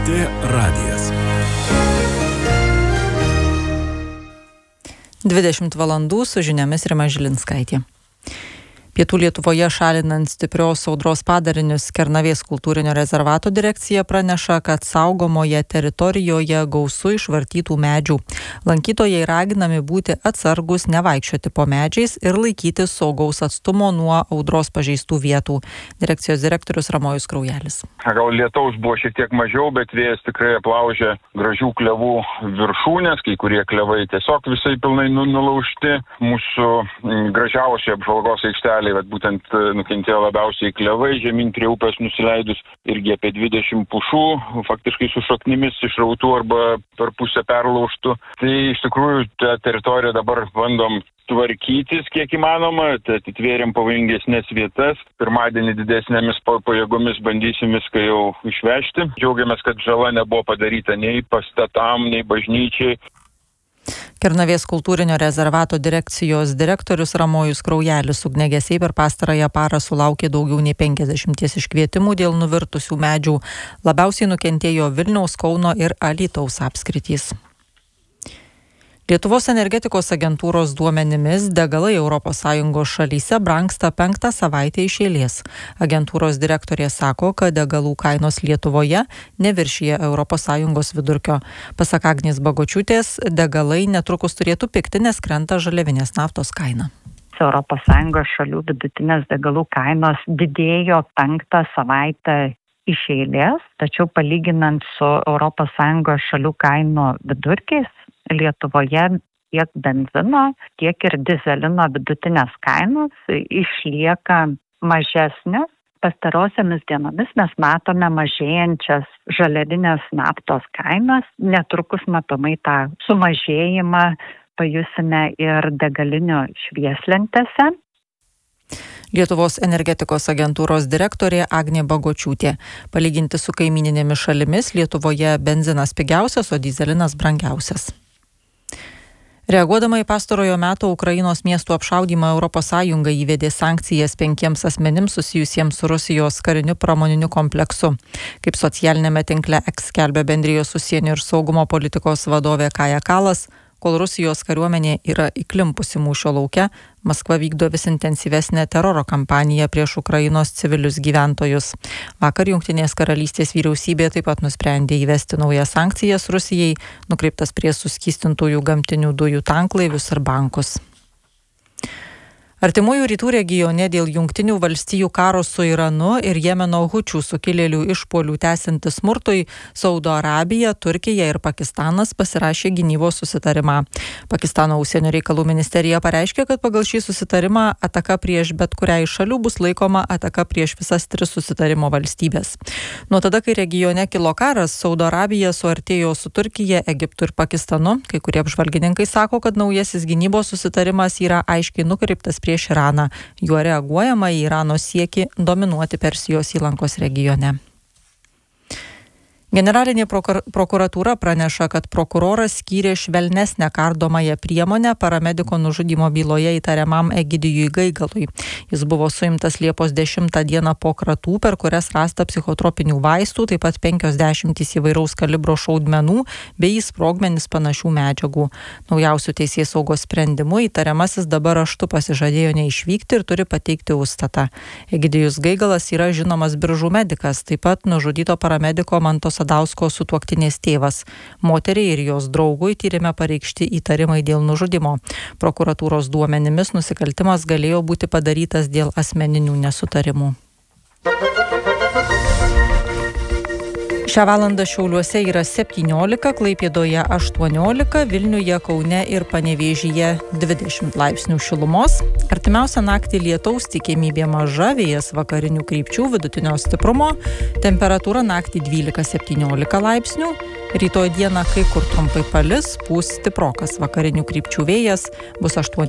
LRT radijas. 20 valandų su žiniomis Rima Žilinskaitė. Pietų Lietuvoje šalinant stiprios audros padarinius Kernavės kultūrinio rezervato direkcija praneša, kad saugomoje teritorijoje gausu išvartytų medžių. Lankytojai raginami būti atsargus, nevaikščioti po medžiais ir laikytis saugaus atstumo nuo audros pažeistų vietų. Direkcijos direktorius Ramojus Kraujelis. Gal lietaus buvo šiek tiek mažiau, bet vėjas tikrai aplaužė gražių klevų viršūnės, kai kurie klevai tiesiog visai pilnai nulaužti. Mūsų gražiausia apžvalgos aikštelė, bet būtent nukentėjo labiausiai klevai, žemyn prie upės nusileidus irgi apie 20 pušų, faktiškai su šaknimis išrautų arba per pusę perlaužtų. Tai iš tikrųjų tą teritoriją dabar bandom tvarkytis kiek įmanoma, atvėrėm pavojingesnės vietas. Pirmadienį didesnėmis pajėgomis bandysim viską jau išvežti. Džiaugiamės, kad žala nebuvo padaryta nei pastatam, nei bažnyčiai. Kernavės kultūrinio rezervato direkcijos direktorius Ramojus Kraujelis. Ugniagesiai per pastarąją parą sulaukė daugiau nei 50 iškvietimų dėl nuvirtusių medžių. Labiausiai nukentėjo Vilniaus, Kauno ir Alytaus apskritys. Lietuvos energetikos agentūros duomenimis degalai ES šalyse brangsta 5. savaitę iš eilės. Agentūros direktorė sako, kad degalų kainos Lietuvoje neviršyje ES vidurkio. Pasak Agnės Bagočiūtės, degalai netrukus turėtų pigti, nes krenta žaliavinės naftos kaina. ES šalių vidutinės degalų kainos didėjo 5. savaitę iš eilės, tačiau palyginant su ES šalių kainų vidurkiais, Lietuvoje tiek benzino, tiek ir dizelino vidutinės kainos išlieka mažesnės. Pastarosiamis dienomis mes matome mažėjančias žaliavinės naftos kainas. Netrukus matomai tą sumažėjimą pajusime ir degalinių švieslentėse. Lietuvos energetikos agentūros direktorė Agnė Bagočiūtė. Palyginti su kaimyninėmis šalimis, Lietuvoje benzinas pigiausias, o dyzelinas brangiausias. Reaguodama į pastarojo meto Ukrainos miestų apšaudymą, ES įvedė sankcijas 5 asmenims susijusiems su Rusijos kariniu pramoniniu kompleksu. Kaip socialinėme tinkle X skelbia bendrijos užsienio ir saugumo politikos vadovė Kaja Kalas, kol Rusijos kariuomenė yra įklimpusi mūšio lauke, Maskva vykdo vis intensyvesnę teroro kampaniją prieš Ukrainos civilius gyventojus. Vakar Jungtinės karalystės vyriausybė taip pat nusprendė įvesti naujas sankcijas Rusijai, nukreiptas prie suskystintųjų gamtinių dujų tanklaivius ir bankus. Artimųjų rytų regione dėl Jungtinių valstijų karo su Iranu ir Jemeno hučių sukilėlių išpuolių tęsiantis smurtui, Saudo Arabija, Turkija ir Pakistanas pasirašė gynybos susitarimą. Pakistano užsienio reikalų ministerija pareiškė, kad pagal šį susitarimą ataka prieš bet kurią iš šalių bus laikoma ataka prieš visas 3 susitarimo valstybės. Nuo tada, kai regione kilo karas, Saudo Arabija suartėjo su Turkija, Egiptu ir Pakistanu. Kai kurie apžvalgininkai sako, kad naujasis gynybos susitarimas yra aiškiai nukreiptas prieš Iraną. Juo reaguojama į Irano siekį dominuoti Persijos įlankos regione. Generalinė prokuratūra praneša, kad prokuroras skyrė švelnesnę kardomąją priemonę paramediko nužudymo byloje įtariamam Egidijui Gaigalui. Jis buvo suimtas Liepos 10 dieną po kratų, per kurias rasta psichotropinių vaistų, taip pat 50 įvairaus kalibro šaudmenų bei į sprogmenis panašių medžiagų. Naujausių teisėsaugos sprendimų įtariamasis dabar raštu pasižadėjo neišvykti ir turi pateikti užstatą. Egidijus Gaigalas yra žinomas Biržų medikas, taip pat nužudyto paramediko Manto Sadausko sutuoktinės tėvas. Moteriai ir jos draugui tyrime pareikšti įtarimai dėl nužudymo. Prokuratūros duomenimis nusikaltimas galėjo būti padarytas dėl asmeninių nesutarimų. Šią valandą Šiauliuose yra 17, Klaipėdoje 18, Vilniuje, Kaune ir Panevėžyje 20 laipsnių šilumos. Artimiausią naktį lietaus tikimybė maža, vėjas vakarinių krypčių vidutinio stiprumo, temperatūra naktį 12-17 laipsnių, rytoj dieną kai kur trumpai palis, pūs stiprokas vakarinių krypčių vėjas, bus 8